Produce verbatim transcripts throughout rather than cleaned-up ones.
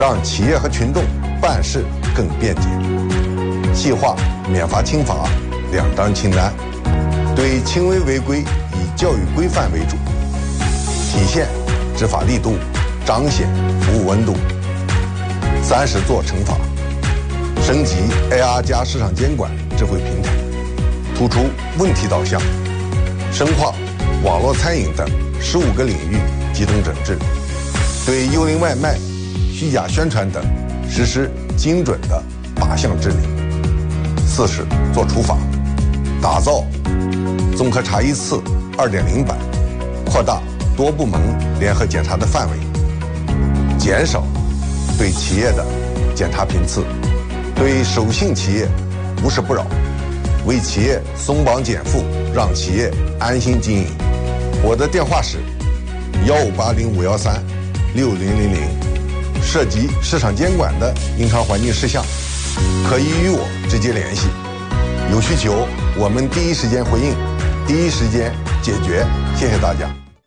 让企业和群众办事更便捷。细化免罚轻罚两张清单，对轻微违规以教育规范为主，体现执法力度，彰显服务温度。三是做惩罚，升级 A R 加市场监管智慧平台，突出问题导向，深化网络餐饮等十五个领域集中整治，对幽灵外卖、虚假宣传等实施精准的靶向治理。四是做处罚，打造综合查一次 二点零 版，扩大多部门联合检查的范围，减少对企业的检查频次，对守信企业无事不扰，为企业松绑减负，让企业安心经营。我的电话是幺五八零五幺三六零零零，涉及市场监管的营商环境事项，可以与我直接联系。有需求，我们第一时间回应，第一时间解决。谢谢大家。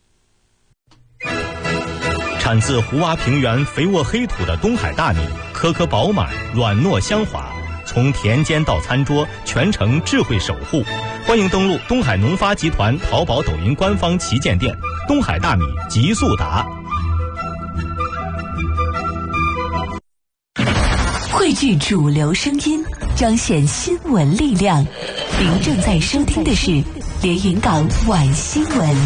产自胡洼平原肥沃黑土的东海大米，颗颗饱满，软糯香滑，从田间到餐桌，全程智慧守护。欢迎登录东海农发集团淘宝、抖音官方旗舰店，东海大米极速达。 汇聚主流声音，彰显新闻力量。您正在收听的是连云港晚新闻。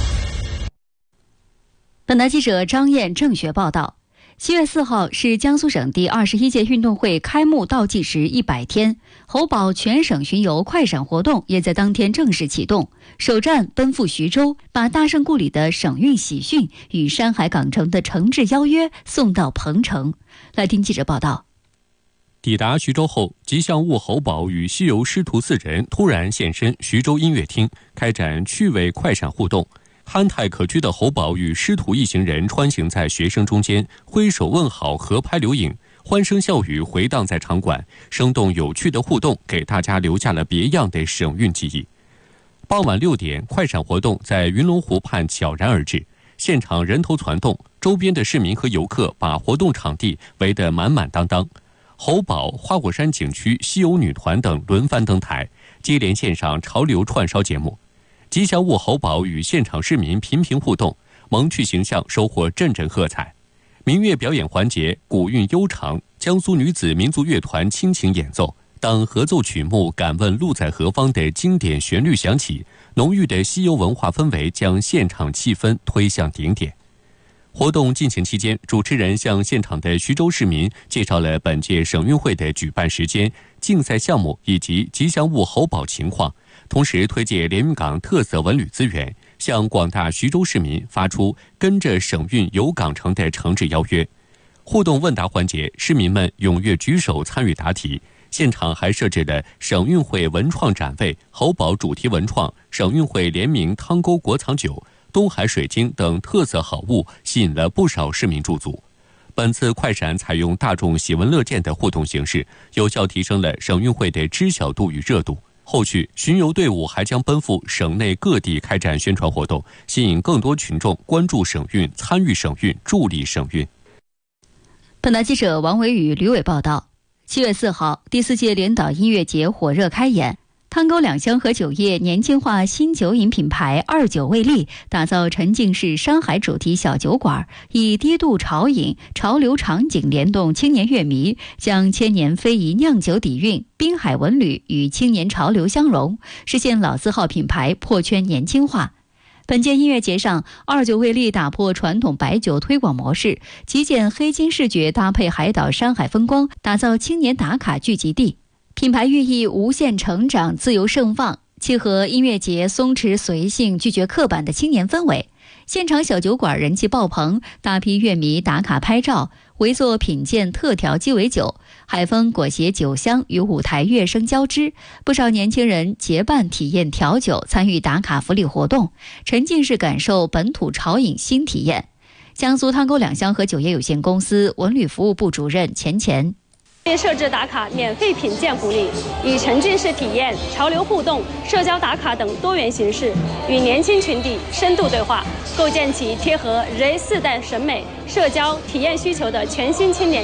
本台记者张燕正学报道，七月四号是江苏省第二十一届运动会开幕倒计时一百天，侯宝全省巡游快闪活动也在当天正式启动。首站奔赴徐州，把大胜故里的省运喜讯与山海港城的诚挚邀约送到彭城。来听记者报道。 抵达徐州后，吉祥物侯宝与西游师徒四人突然现身徐州音乐厅，开展趣味快闪互动。憨态可掬的侯宝与师徒一行人穿行在学生中间，挥手问好，合拍留影，欢声笑语回荡在场馆，生动有趣的互动给大家留下了别样的省运记忆。傍晚六点，快闪活动在云龙湖畔悄然而至，现场人头攒动，周边的市民和游客把活动场地围得满满当当。侯宝、花果山景区西游女团等轮番登台，接连献上潮流串烧节目。吉祥物侯宝与现场市民频频互动，萌趣形象收获阵阵喝彩。民乐表演环节古韵悠长，江苏女子民族乐团倾情演奏。当合奏曲目《敢问路在何方》的经典旋律响起，浓郁的西游文化氛围将现场气氛推向顶点。活动进行期间，主持人向现场的徐州市民介绍了本届省运会的举办时间、竞赛项目以及吉祥物侯宝情况，同时推介连云港特色文旅资源，向广大徐州市民发出跟着省运游港城的诚挚邀约。互动问答环节，市民们踊跃举手参与答题。现场还设置了省运会文创展位、侯宝主题文创、省运会联名汤沟国藏酒、东海水晶等特色好物，吸引了不少市民驻足。本次快闪采用大众喜闻乐见的互动形式，有效提升了省运会的知晓度与热度。后续巡游队伍还将奔赴省内各地开展宣传活动，吸引更多群众关注省运、参与省运、助力省运。 本台记者王维宇、吕伟报道。七月四号，第四届连岛音乐节火热开演。汤沟两乡和酒业年轻化新酒饮品牌二酒为例，打造沉浸式山海主题小酒馆，以低度潮饮、潮流场景联动青年乐迷，将千年非遗酿酒底蕴、滨海文旅与青年潮流相融，实现老字号品牌破圈年轻化。本届音乐节上，二酒为例打破传统白酒推广模式，极简黑金视觉搭配海岛山海风光，打造青年打卡聚集地。品牌寓意无限成长、自由盛放，契合音乐节松弛随性、拒绝刻板的青年氛围。现场小酒馆人气爆棚，大批乐迷打卡拍照，围坐品鉴特调鸡尾酒，海风裹挟酒香与舞台乐声交织。不少年轻人结伴体验调酒，参与打卡福利活动，沉浸式感受本土潮饮新体验。江苏汤沟两乡和酒业有限公司文旅服务部主任钱钱。 设置打卡免费品鉴福利，以沉浸式体验、潮流互动、社交打卡等多元形式，与年轻群体深度对话，构建起贴合人四代审美、社交体验需求的全新青年